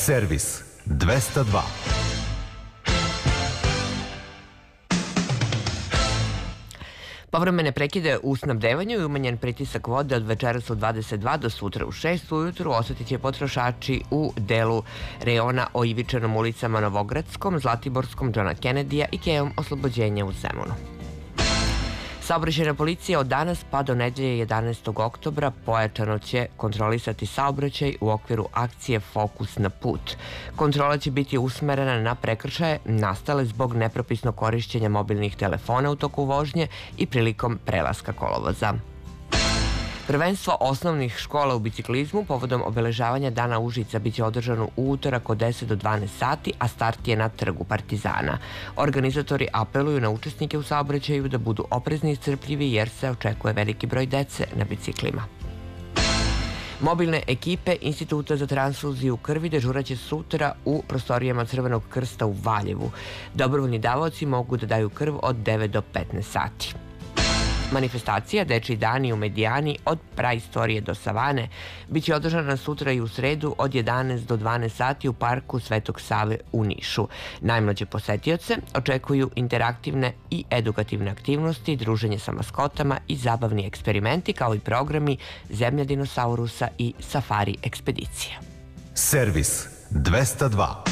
Servis 202. Povremene prekide u snabdevanju i umanjen pritisak vode od večeras u 22 do sutra u 6 ujutru osetit će potrošači u delu rejona o Ivičanom ulicama Novogradskom, Zlatiborskom, Johna Kennedyja i kejom Oslobođenja u Zemunu. Saobraćajna policija od danas pa do nedelje 11. oktobra pojačano će kontrolisati saobraćaj u okviru akcije Fokus na put. Kontrola će biti usmerena na prekršaje nastale zbog nepropisnog korišćenja mobilnih telefona u toku vožnje i prilikom prelaska kolovoza. Prvenstvo osnovnih škola u biciklizmu povodom obeležavanja Dana Užica biće održano u utorak od 10 do 12 sati, a start je na Trgu Partizana. Organizatori apeluju na učesnike u saobraćaju da budu oprezni i strpljivi jer se očekuje veliki broj dece na biciklima. Mobilne ekipe Instituta za transfuziju krvi dežuraće sutra u prostorijama Crvenog krsta u Valjevu. Dobrovoljni davaoci mogu da daju krv od 9 do 15 sati. Manifestacija Dečiji dani u Medijani od praistorije do savane biće održana sutra i u sredu od 11 do 12 sati u parku Svetog Save u Nišu. Najmlađe posetioce očekuju interaktivne i edukativne aktivnosti, druženje sa maskotama i zabavni eksperimenti kao i programi Zemlja dinosaurusa i safari ekspedicija. Servis 202.